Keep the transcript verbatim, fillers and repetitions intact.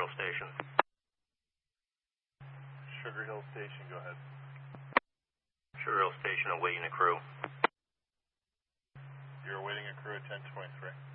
Hill Station. Sugar Hill Station, go ahead. Sugar Hill Station awaiting a crew. You're awaiting a crew at ten twenty-three.